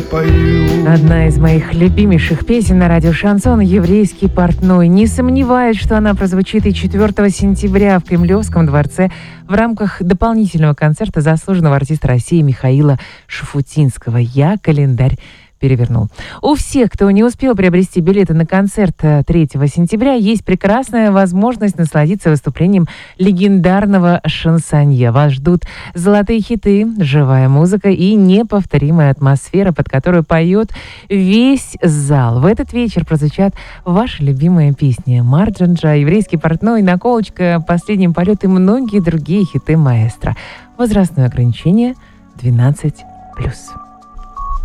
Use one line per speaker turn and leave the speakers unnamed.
пою.
Одна из моих любимейших песен на радио «Шансон» «Еврейский портной». Не сомневаюсь, что она прозвучит и 4 сентября в Кремлевском дворце в рамках дополнительного концерта заслуженного артиста России Михаила Шафутинского. Я календарь перевернул. У всех, кто не успел приобрести билеты на концерт 3 сентября, есть прекрасная возможность насладиться выступлением легендарного шансонье. Вас ждут золотые хиты, живая музыка и неповторимая атмосфера, под которую поет весь зал. В этот вечер прозвучат ваши любимые песни: «Марджанджа», «Еврейский портной», «Наколочка», «Последний полет» и многие другие хиты маэстро. Возрастное ограничение 12+.